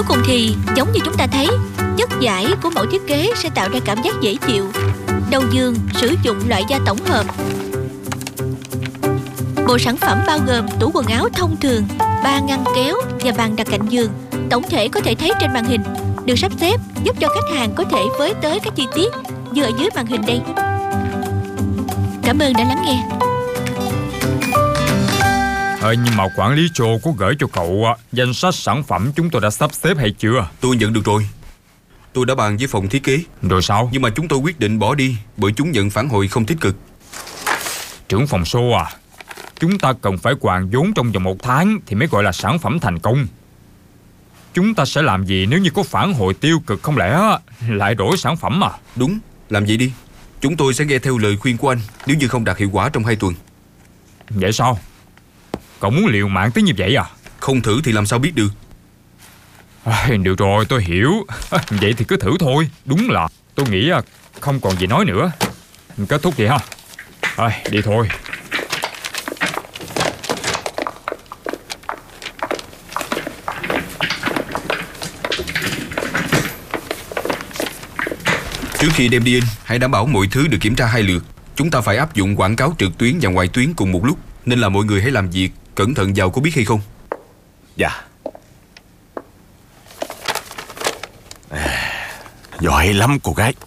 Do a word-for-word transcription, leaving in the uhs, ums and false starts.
Cuối cùng thì giống như chúng ta thấy, chất giải của mẫu thiết kế sẽ tạo ra cảm giác dễ chịu. Đầu giường sử dụng loại da tổng hợp. Bộ sản phẩm bao gồm tủ quần áo thông thường, ba ngăn kéo và bàn đặt cạnh giường. Tổng thể có thể thấy trên màn hình, được sắp xếp giúp cho khách hàng có thể với tới các chi tiết như ở dưới màn hình đây. Cảm ơn đã lắng nghe. Ờ, nhưng mà quản lý Joe có gửi cho cậu à, danh sách sản phẩm chúng tôi đã sắp xếp hay chưa? Tôi nhận được rồi. Tôi đã bàn với phòng thiết kế. Rồi sao? Nhưng mà chúng tôi quyết định bỏ đi bởi chúng nhận phản hồi không tích cực. Trưởng phòng show à, chúng ta cần phải hoàn vốn trong vòng một tháng thì mới gọi là sản phẩm thành công. Chúng ta sẽ làm gì nếu như có phản hồi tiêu cực, không lẽ lại đổi sản phẩm à? Đúng, làm vậy đi. Chúng tôi sẽ nghe theo lời khuyên của anh nếu như không đạt hiệu quả trong hai tuần. Vậy sao? Cậu muốn liều mạng tới như vậy à? Không thử thì làm sao biết được. À, được rồi, tôi hiểu. Vậy thì cứ thử thôi. Đúng là tôi nghĩ không còn gì nói nữa. Kết thúc vậy ha. À, đi thôi. Trước khi đem đi in, hãy đảm bảo mọi thứ được kiểm tra hai lượt. Chúng ta phải áp dụng quảng cáo trực tuyến và ngoại tuyến cùng một lúc, nên là mọi người hãy làm việc cẩn thận vào, có biết hay không? Dạ. À, giỏi lắm cô gái.